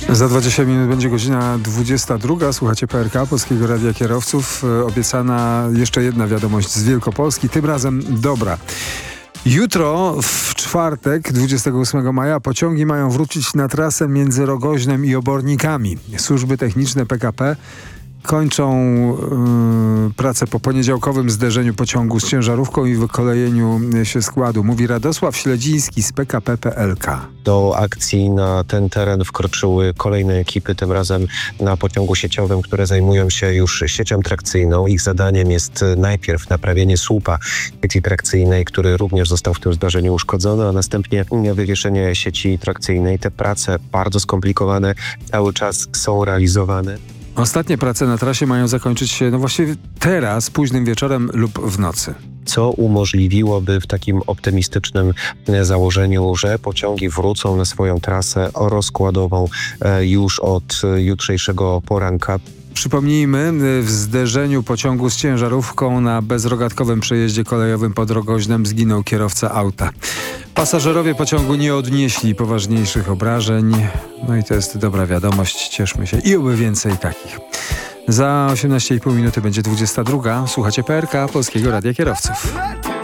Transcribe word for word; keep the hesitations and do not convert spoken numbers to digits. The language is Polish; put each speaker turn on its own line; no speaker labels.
Za dwadzieścia minut będzie godzina dwudziesta druga. Słuchacie P R K, Polskiego Radia Kierowców. Obiecana jeszcze jedna wiadomość z Wielkopolski, tym razem dobra. Jutro, w czwartek, dwudziestego ósmego maja, pociągi mają wrócić na trasę między Rogoźnem i Obornikami. Służby techniczne P K P kończą yy, pracę po poniedziałkowym zderzeniu pociągu z ciężarówką i wykolejeniu się składu. Mówi Radosław Śledziński z P K P P L K.
Do akcji na ten teren wkroczyły kolejne ekipy, tym razem na pociągu sieciowym, które zajmują się już siecią trakcyjną. Ich zadaniem jest najpierw naprawienie słupa sieci trakcyjnej, który również został w tym zdarzeniu uszkodzony, a następnie wywieszenie sieci trakcyjnej. Te prace bardzo skomplikowane cały czas są realizowane.
Ostatnie prace na trasie mają zakończyć się no właściwie teraz, późnym wieczorem lub w nocy.
Co umożliwiłoby w takim optymistycznym założeniu, że pociągi wrócą na swoją trasę rozkładową już od jutrzejszego poranka.
Przypomnijmy, w zderzeniu pociągu z ciężarówką na bezrogatkowym przejeździe kolejowym pod Rogoźnem zginął kierowca auta. Pasażerowie pociągu nie odnieśli poważniejszych obrażeń. No i to jest dobra wiadomość, cieszmy się i oby więcej takich. Za osiemnaście i pół minuty będzie dwudziesta druga. Słuchacie P R K, Polskiego Radia Kierowców.